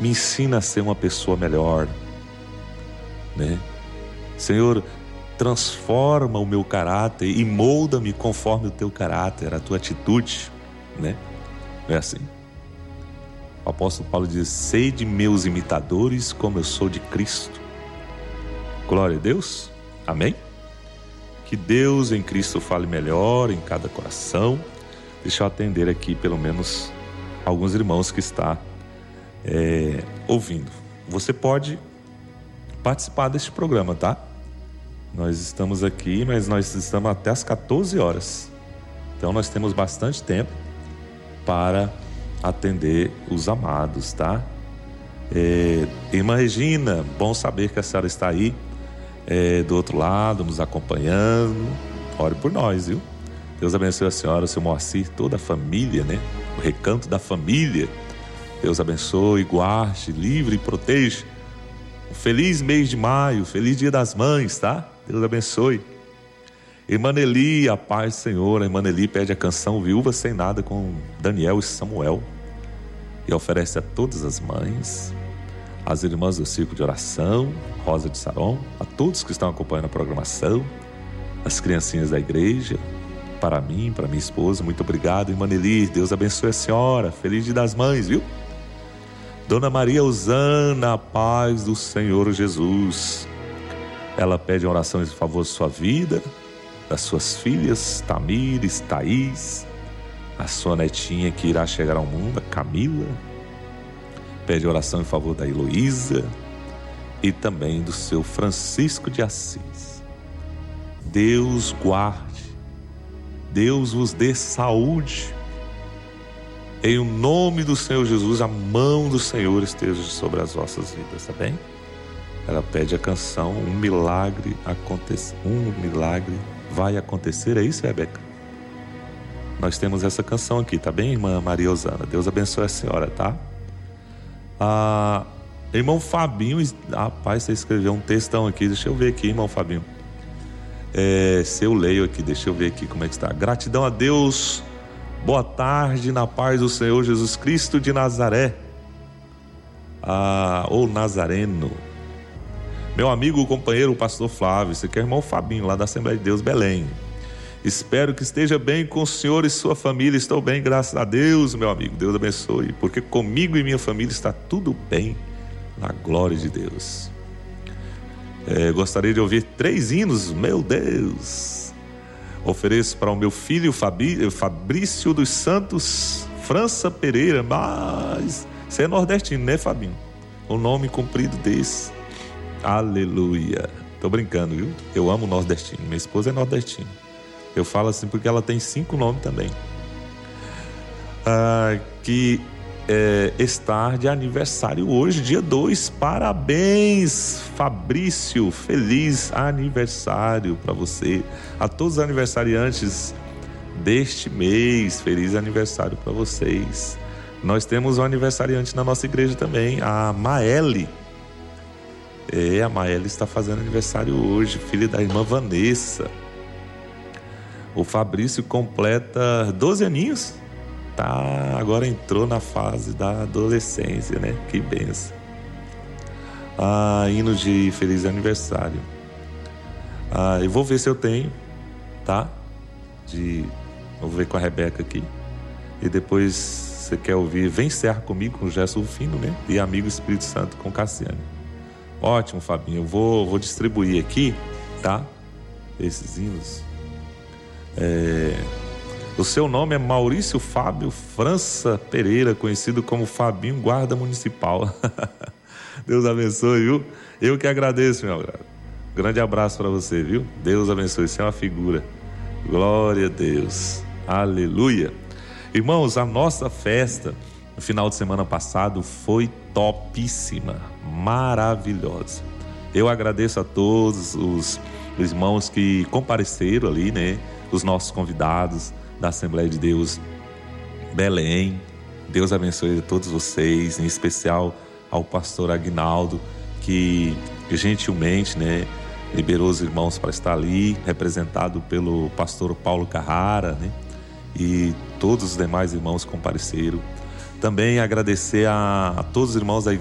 me ensina a ser uma pessoa melhor, né? Senhor, transforma o meu caráter e molda-me conforme o teu caráter, a tua atitude, né? Não é assim? O apóstolo Paulo diz: sede meus imitadores como eu sou de Cristo. Glória a Deus, amém? Que Deus em Cristo fale melhor em cada coração. Deixa eu atender aqui pelo menos alguns irmãos que estão ouvindo. Você pode participar deste programa, tá? Nós estamos aqui, mas nós estamos até às 14 horas. Então nós temos bastante tempo para atender os amados, tá? Irmã Regina, bom saber que a senhora está aí do outro lado, nos acompanhando. Ore por nós, viu? Deus abençoe a senhora, o seu Moacir, toda a família, né? O recanto da família. Deus abençoe, guarde, livre e proteja. Um feliz mês de maio, feliz dia das mães, tá? Deus abençoe. Irmã Nelly, a paz do Senhor. A irmã Nelly pede a canção Viúva Sem Nada com Daniel e Samuel e oferece a todas as mães, as irmãs do Círculo de Oração, Rosa de Saron, a todos que estão acompanhando a programação, as criancinhas da igreja, para mim, para minha esposa. Muito obrigado, irmã Nelly. Deus abençoe a senhora. Feliz dia das mães, viu? Dona Maria Usana, a paz do Senhor Jesus. Ela pede uma oração em favor da sua vida, das suas filhas, Tamires, Thaís, a sua netinha que irá chegar ao mundo, a Camila. Pede oração em favor da Heloísa e também do seu Francisco de Assis. Deus guarde, Deus vos dê saúde. Em o nome do Senhor Jesus, a mão do Senhor esteja sobre as vossas vidas, tá bem? Ela pede a canção Um Milagre Vai Acontecer. É isso, Rebeca? Nós temos essa canção aqui, tá bem, irmã Maria Osana? Deus abençoe a senhora, tá? Irmão Fabinho, rapaz, você escreveu um textão aqui. Deixa eu ver aqui, irmão Fabinho. Se eu leio aqui, deixa eu ver aqui como é que está. Gratidão a Deus. Boa tarde, na paz do Senhor Jesus Cristo de Nazaré. Ou Nazareno. Meu amigo, companheiro, o pastor Flávio. Esse aqui é o irmão Fabinho, lá da Assembleia de Deus, Belém. Espero que esteja bem com o senhor e sua família. Estou bem, graças a Deus, meu amigo. Deus abençoe, porque comigo e minha família está tudo bem, na glória de Deus. Gostaria de ouvir 3 hinos, meu Deus. Ofereço para o meu filho Fabrício dos Santos França Pereira. Mas você é nordestino, né, Fabinho? O nome comprido desse. Aleluia. Tô brincando, viu? Eu amo nordestino. Minha esposa é nordestina. Eu falo assim porque ela tem 5 nomes também. Que está de aniversário hoje, dia 2. Parabéns, Fabrício. Feliz aniversário para você. A todos os aniversariantes deste mês, feliz aniversário para vocês. Nós temos um aniversariante na nossa igreja também, a Maeli. A Maeli está fazendo aniversário hoje, filha da irmã Vanessa. O Fabrício completa 12 aninhos. Agora entrou na fase da adolescência, né? Que benção. Hino de feliz aniversário. Eu vou ver se eu tenho, tá? Vou ver com a Rebeca aqui. E depois, você quer ouvir Vem Serra Comigo, com o Gerson Rufino, né? E Amigo Espírito Santo com Cassiane. Ótimo, Fabinho. Eu vou distribuir aqui, tá? Esses hinos. O seu nome é Maurício Fábio França Pereira, conhecido como Fabinho Guarda Municipal. Deus abençoe, viu? Eu que agradeço, meu grande. Grande abraço para você, viu? Deus abençoe. Você é uma figura. Glória a Deus. Aleluia. Irmãos, a nossa festa no final de semana passado foi topíssima, maravilhosa. Eu agradeço a todos os irmãos que compareceram ali, né? Os nossos convidados da Assembleia de Deus Belém. Deus abençoe a todos vocês, em especial ao pastor Aguinaldo, que gentilmente, né, liberou os irmãos para estar ali, representado pelo pastor Paulo Carrara, né? E todos os demais irmãos compareceram. Também agradecer a todos os irmãos da igreja